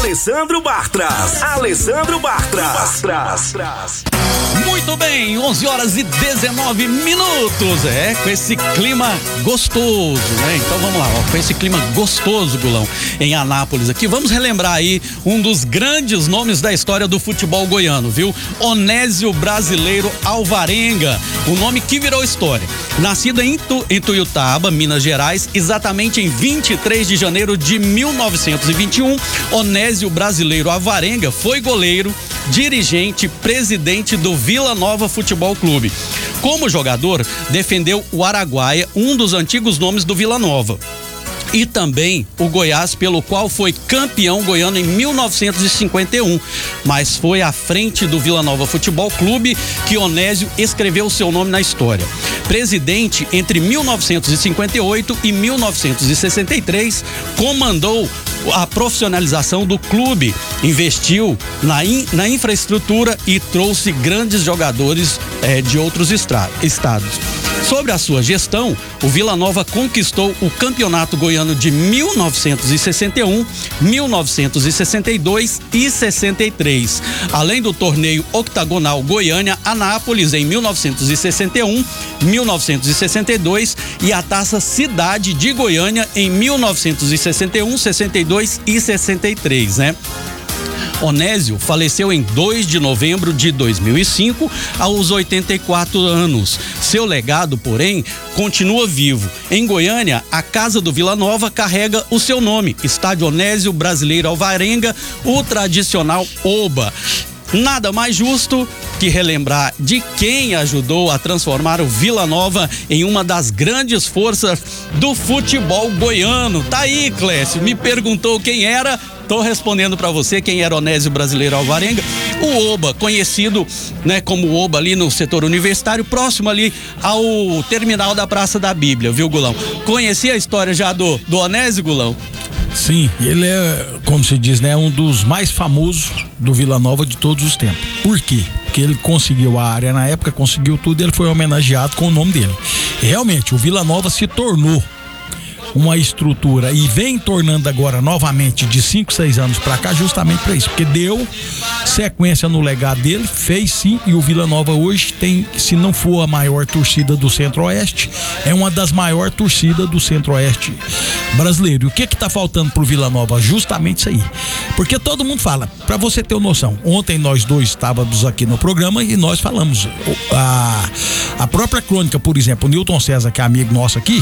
Alessandro Bartras. Muito bem, 11h19. Com esse clima gostoso, né? Então vamos lá, com esse clima gostoso, Gulão, em Anápolis aqui, vamos relembrar aí um dos grandes nomes da história do futebol goiano, viu? Onésio Brasileiro Alvarenga, o nome que virou história. Nascido em Tuiutaba, Minas Gerais, exatamente em 23 de janeiro de 1921, Onésio Brasileiro Alvarenga foi goleiro, dirigente, presidente do Vila Nova Futebol Clube. Como jogador, defendeu o Araguaia, um dos antigos nomes do Vila Nova. E também o Goiás, pelo qual foi campeão goiano em 1951. Mas foi à frente do Vila Nova Futebol Clube que Onésio escreveu seu nome na história. Presidente entre 1958 e 1963, comandou a profissionalização do clube, investiu na infraestrutura e trouxe grandes jogadores de outros estados. Sobre a sua gestão, o Vila Nova conquistou o Campeonato Goiano de 1961, 1962 e 63. Além do torneio octagonal Goiânia-Anápolis em 1961, 1962 e a Taça Cidade de Goiânia em 1961, 62 e 63, né? Onésio faleceu em 2 de novembro de 2005, aos 84 anos. Seu legado, porém, continua vivo. Em Goiânia, a Casa do Vila Nova carrega o seu nome, Estádio Onésio Brasileiro Alvarenga, o tradicional Oba. Nada mais justo que relembrar de quem ajudou a transformar o Vila Nova em uma das grandes forças do futebol goiano. Tá aí, Clécio, me perguntou quem era, tô respondendo para você quem era Onésio Brasileiro Alvarenga. O Oba, conhecido, né, como Oba ali no setor universitário, próximo ali ao terminal da Praça da Bíblia, viu, Gulão? Conhecia a história já do Onésio, Gulão? Sim, ele é, como se diz, né, um dos mais famosos do Vila Nova de todos os tempos. Por quê? Porque ele conseguiu a área na época, conseguiu tudo, ele foi homenageado com o nome dele. E realmente, o Vila Nova se tornou uma estrutura e vem tornando agora novamente de 5, 6 anos pra cá justamente pra isso, porque deu sequência no legado dele, fez sim, e o Vila Nova hoje tem, se não for a maior torcida do Centro-Oeste, é uma das maiores torcidas do Centro-Oeste brasileiro. E o que tá faltando pro Vila Nova? Justamente isso aí, porque todo mundo fala, pra você ter uma noção, ontem nós dois estávamos aqui no programa e nós falamos, a própria crônica, por exemplo, o Newton César, que é amigo nosso aqui,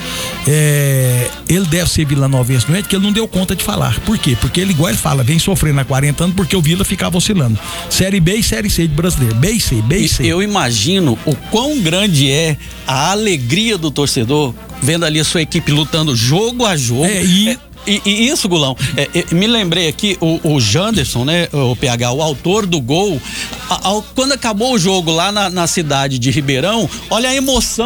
ele deve ser vilanovense, não é? Que ele não deu conta de falar. Por quê? Porque ele, igual ele fala, vem sofrendo há 40 anos porque o Vila ficava oscilando. Série B e Série C de brasileiro. B e C, B e C. Eu imagino o quão grande é a alegria do torcedor vendo ali a sua equipe lutando jogo a jogo. E isso, Gulão, me lembrei aqui, o Janderson, né, o PH, o autor do gol, quando acabou o jogo lá na cidade de Ribeirão, olha a emoção